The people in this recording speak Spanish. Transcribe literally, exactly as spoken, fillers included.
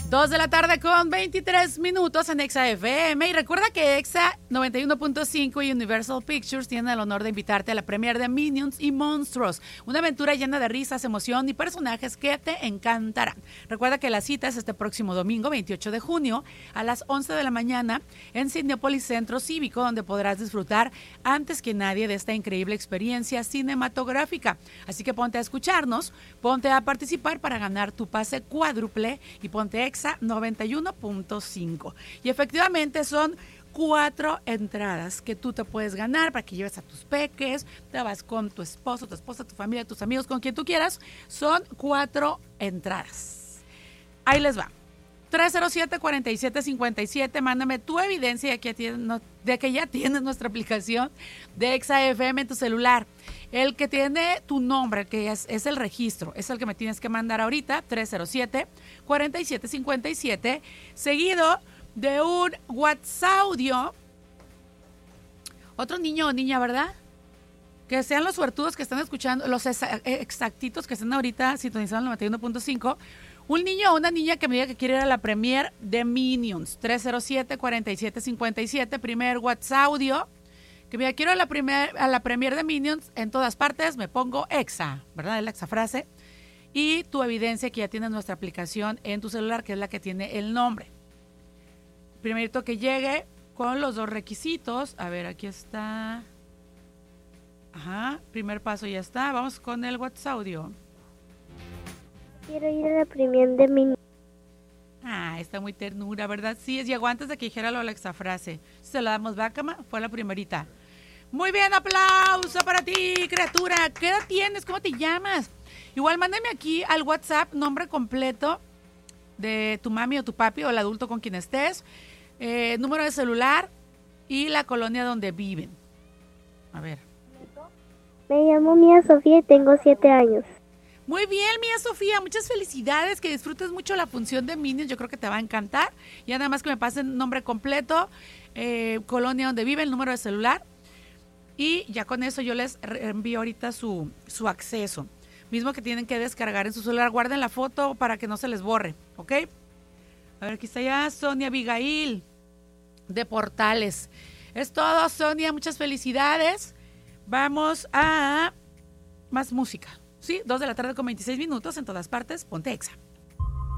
Dos de la tarde con veintitrés minutos en Exa F M. Y recuerda que Exa noventa y uno punto cinco y Universal Pictures tienen el honor de invitarte a la premiere de Minions y Monstruos, una aventura llena de risas, emoción y personajes que te encantarán. Recuerda que la cita es este próximo domingo, veintiocho de junio, a las once de la mañana en Cinépolis Centro Cívico, donde podrás disfrutar antes que nadie de esta increíble experiencia cinematográfica. Así que ponte a escucharnos, ponte a participar para ganar tu pase cuádruple y ponte Exa noventa y uno punto cinco. Y efectivamente son cuatro entradas que tú te puedes ganar para que lleves a tus peques, te vas con tu esposo, tu esposa, tu familia, tus amigos, con quien tú quieras. Son cuatro entradas. Ahí les va. tres cero siete, cuatro siete cinco siete, mándame tu evidencia de que, tienes, de que ya tienes nuestra aplicación de Exa F M en tu celular. El que tiene tu nombre, que es, es el registro, es el que me tienes que mandar ahorita, tres cero siete, cuatro siete cinco siete, seguido de un WhatsApp audio. Otro niño o niña, ¿verdad? Que sean los suertudos que están escuchando, los exactitos que están ahorita sintonizados en noventa y uno punto cinco. Un niño o una niña que me diga que quiere ir a la premiere de Minions. tres cero siete, cuatro siete cinco siete, primer WhatsApp audio. Que me diga, quiero a la, primer, a la premiere de Minions, en todas partes me pongo Exa, ¿verdad? Es la Exa frase. Y tu evidencia que ya tienes nuestra aplicación en tu celular, que es la que tiene el nombre. Primerito que llegue con los dos requisitos. A ver, aquí está. Ajá, primer paso ya está. Vamos con el WhatsApp audio. Quiero ir a la premiere de Minions. Ah, está muy ternura, ¿verdad? Sí, llegó antes de que dijera lo de la Exa frase. Se la damos, Bácama, fue la primerita. Muy bien, aplauso para ti, criatura. ¿Qué edad tienes? ¿Cómo te llamas? Igual mándame aquí al WhatsApp nombre completo de tu mami o tu papi o el adulto con quien estés, eh, número de celular y la colonia donde viven. A ver. Me llamo Mía Sofía y tengo siete años. Muy bien, Mía Sofía, muchas felicidades, que disfrutes mucho la función de Minions, yo creo que te va a encantar. Ya nada más que me pasen nombre completo, eh, colonia donde vive, el número de celular, y ya con eso yo les envío ahorita su, su acceso. Mismo que tienen que descargar en su celular, guarden la foto para que no se les borre, ¿ok? A ver, aquí está ya Sonia Abigail de Portales. Es todo, Sonia, muchas felicidades. Vamos a más música. Sí, dos de la tarde con veintiséis minutos en todas partes. Ponte Exa.